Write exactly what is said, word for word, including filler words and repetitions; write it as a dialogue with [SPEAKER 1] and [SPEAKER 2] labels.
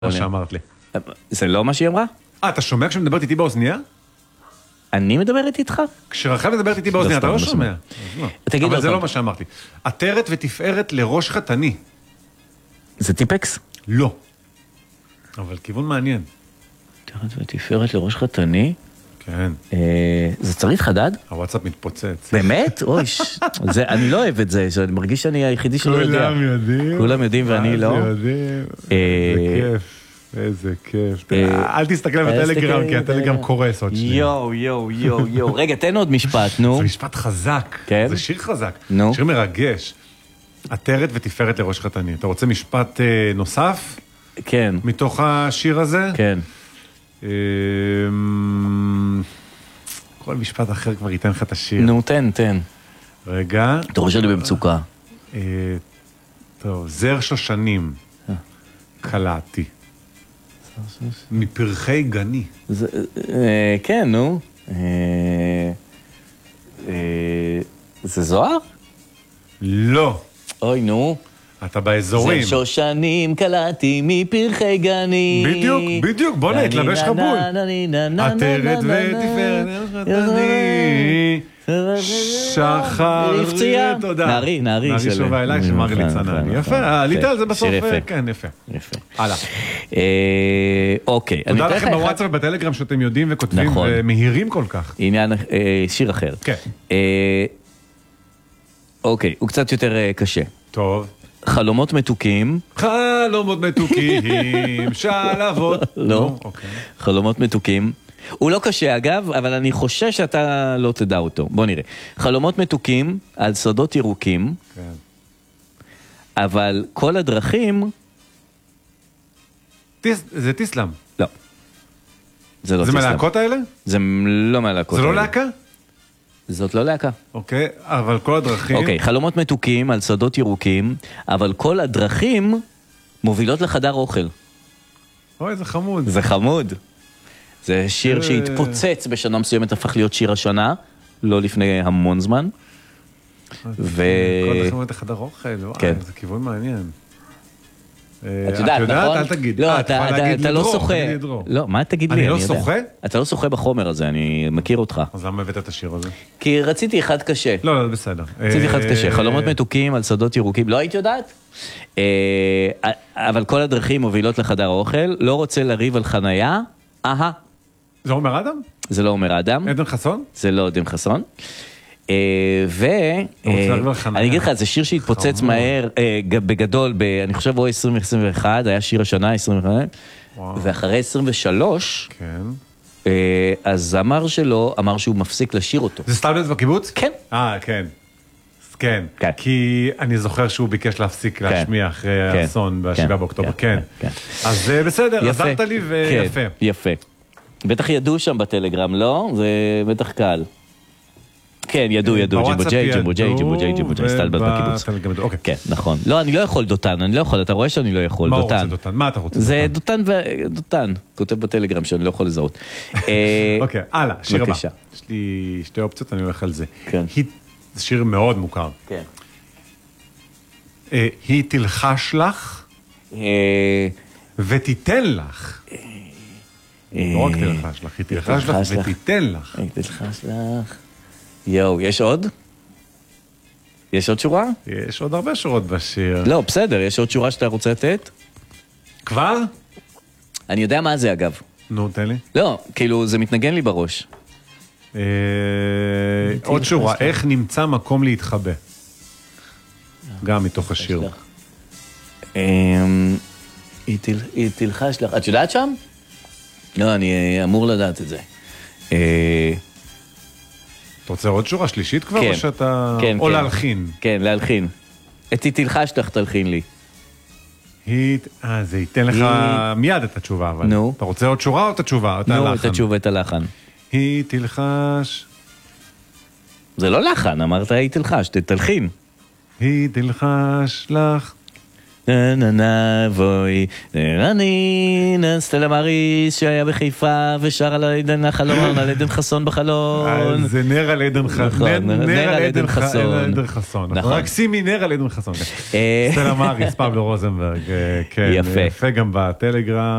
[SPEAKER 1] מה שאמרת לי.
[SPEAKER 2] זה לא מה שהיא אמרה?
[SPEAKER 1] אה, אתה שומע כשמדברת איתי באוזניה?
[SPEAKER 2] אני מדברת איתך?
[SPEAKER 1] כשרחל מדברת איתי באוזניה, אתה לא שומע. אבל זה לא מה שאמרת לי. עטרת ותפארת לראש חתני.
[SPEAKER 2] זה טיפקס?
[SPEAKER 1] לא. אבל כיוון מעניין.
[SPEAKER 2] עטרת ותפארת לראש חתני?
[SPEAKER 1] כן.
[SPEAKER 2] זה צריך חדד?
[SPEAKER 1] הוואטסאפ מתפוצץ.
[SPEAKER 2] באמת? אוי, אני לא אוהב את זה, אני מרגיש שאני היחידי שלא יודע.
[SPEAKER 1] כולם יודעים.
[SPEAKER 2] כולם יודעים ואני לא.
[SPEAKER 1] כולם יודעים. איזה כיף. איזה כיף. אל תסתכל בטלגרם, כי הטלגרם קורס עוד שנייה.
[SPEAKER 2] יואו, יואו, יואו, יואו. רגע, תן עוד משפט, נו.
[SPEAKER 1] זה משפט חזק.
[SPEAKER 2] כן?
[SPEAKER 1] זה שיר חזק.
[SPEAKER 2] נו.
[SPEAKER 1] שיר מרגש. עטרת ותפארת לראש חתני. אתה רוצה משפט נוסף?
[SPEAKER 2] כן.
[SPEAKER 1] מתוך השיר הזה?
[SPEAKER 2] כן.
[SPEAKER 1] כל משפט אחר כבר ייתן לך את השיר.
[SPEAKER 2] נו, תן, תן.
[SPEAKER 1] רגע.
[SPEAKER 2] אתה רואה שאני במצוקה.
[SPEAKER 1] טוב, זר שושנים. קלעתי. מפרחי גני.
[SPEAKER 2] כן, נו. זה זוהר?
[SPEAKER 1] לא.
[SPEAKER 2] אוי, נו.
[SPEAKER 1] אתה באזורים.
[SPEAKER 2] זה שושנים קלעתי מפרחי גני.
[SPEAKER 1] בדיוק, בדיוק, בוא נתלבש חבול. עטרת ותפארת חתני. שחר, תודה.
[SPEAKER 2] נערי, נערי.
[SPEAKER 1] נערי שובה אליי, שמרי לי צנני. יפה, עלית על זה בסוף, כן, יפה.
[SPEAKER 2] יפה.
[SPEAKER 1] הלאה.
[SPEAKER 2] אוקיי.
[SPEAKER 1] תודה לכם בוואטסאפ ובטלגרם שאתם יודעים וכותבים ומהירים כל כך.
[SPEAKER 2] עניין, שיר אחר.
[SPEAKER 1] כן.
[SPEAKER 2] אוקיי, הוא קצת יותר קשה.
[SPEAKER 1] טוב.
[SPEAKER 2] חלומות מתוקים.
[SPEAKER 1] חלומות מתוקים, שלבות.
[SPEAKER 2] לא, חלומות מתוקים. הוא לא קשה אגב, אבל אני חושש שאתה לא תדע אותו. בוא נראה. חלומות מתוקים על שדות ירוקים.
[SPEAKER 1] כן.
[SPEAKER 2] אבל כל הדרכים...
[SPEAKER 1] זה טיסלם.
[SPEAKER 2] לא. זה לא
[SPEAKER 1] זה
[SPEAKER 2] טיסלם.
[SPEAKER 1] מהלהקות האלה?
[SPEAKER 2] זה לא מהלהקות
[SPEAKER 1] זה
[SPEAKER 2] האלה.
[SPEAKER 1] לא להקה?
[SPEAKER 2] זאת לא להקה.
[SPEAKER 1] אוקיי, אבל כל הדרכים...
[SPEAKER 2] אוקיי, חלומות מתוקים על שדות ירוקים, אבל כל הדרכים מובילות לחדר אוכל.
[SPEAKER 1] אוי, זה חמוד.
[SPEAKER 2] זה חמוד. זה שיר שהתפוצץ בשנה מסוימת, הפך להיות שיר השנה, לא לפני המון זמן.
[SPEAKER 1] ו... כל הדרכים מובילות לחדר אוכל, וואי, זה כיוון מעניין.
[SPEAKER 2] את יודעת, נכון?
[SPEAKER 1] אל תגיד.
[SPEAKER 2] לא, אתה לא שוחה. לא, מה תגיד לי?
[SPEAKER 1] אני לא שוחה?
[SPEAKER 2] אתה לא שוחה בחומר הזה, אני מכיר אותך.
[SPEAKER 1] אז למה הבאת את השיר הזה?
[SPEAKER 2] כי רציתי אחד קשה.
[SPEAKER 1] לא, לא, בסדר.
[SPEAKER 2] רציתי אחד קשה. חלומות מתוקים על שדות ירוקים. לא היית יודעת? אבל כל הדרכים מובילות לחדר האוכל. לא רוצה לריב על חנייה. אהה.
[SPEAKER 1] זה אומר אדם?
[SPEAKER 2] זה לא אומר אדם.
[SPEAKER 1] עדן חסון?
[SPEAKER 2] זה לא עדן חסון. ואני אגיד לך, זה שיר שהתפוצץ מהר, בגדול, אני חושב או עשרים עשרים ואחת, היה שיר השנה עשרים ואחת, ואחרי עשרים ושלוש, אז אמר שלו, אמר שהוא מפסיק לשיר אותו. זה
[SPEAKER 1] סתם לזה בקיבוץ?
[SPEAKER 2] כן.
[SPEAKER 1] אה, כן. כן, כי אני זוכר שהוא ביקש להפסיק להשמיע אחרי האסון בשבעה באוקטובר, כן. אז בסדר, עזרת לי ויפה.
[SPEAKER 2] יפה. בטח ידעו שם בטלגרם, לא? זה בטח קל. כן, ידעו, ידעו, ג'ימבוג'יי, ג'ימבוג'יי, ג'ימבוג'יי, ג'ימבוג'יי, סטלבט בקיבוץ. כן, נכון. לא, אני לא יכול דותן, אני לא יכול, אתה רואה שאני לא יכול, דותן.
[SPEAKER 1] מה רוצה דותן? מה אתה רוצה?
[SPEAKER 2] זה דותן ודותן, כותב בטלגרם שאני לא יכול לזהות.
[SPEAKER 1] אוקיי, הלאה, שיר הבא. יש לי שתי אופציות, אני הולך על זה.
[SPEAKER 2] כן.
[SPEAKER 1] זה שיר מאוד מוכר.
[SPEAKER 2] כן.
[SPEAKER 1] היא תלחש לך ותיתן לך. לא רק תלחש לך, היא תלחש לך ותיתן לך.
[SPEAKER 2] היא תלחש לך. יואו, יש עוד? יש עוד שורה?
[SPEAKER 1] יש עוד הרבה שורות בשיר.
[SPEAKER 2] לא, בסדר, יש עוד שורה שאתה רוצה לתת?
[SPEAKER 1] כבר?
[SPEAKER 2] אני יודע מה זה אגב.
[SPEAKER 1] נו, תן לי.
[SPEAKER 2] לא, כאילו זה מתנגן לי בראש.
[SPEAKER 1] עוד שורה, איך נמצא מקום להתחבא? גם מתוך השיר.
[SPEAKER 2] היא תלחש לך. את יודעת שם? לא, אני אמור לדעת את זה.
[SPEAKER 1] אתה רוצה עוד שורה שלישית כבר, או שאתה... או להלחין?
[SPEAKER 2] כן, להלחין. את היא תלחש לך, תלחין לי.
[SPEAKER 1] אה, זה ייתן לך מיד את התשובה, אבל...
[SPEAKER 2] נו.
[SPEAKER 1] אתה רוצה עוד שורה או את התשובה?
[SPEAKER 2] נו, את התשובה, את הלחן.
[SPEAKER 1] היא תלחש...
[SPEAKER 2] זה לא לחן, אמרת היא תלחש, תלחין.
[SPEAKER 1] היא תלחש לך...
[SPEAKER 2] נה נה נה בואי, אני סטלה מריס שהיה בחיפה ושר על עדן החלון, על עדן חסון בחלון.
[SPEAKER 1] זה נר על עדן חסון. נר על עדן חסון. רק שימי נר על עדן חסון. סטלה מריס, פבלו רוזנברג. יפה. יפה גם בטלגרם.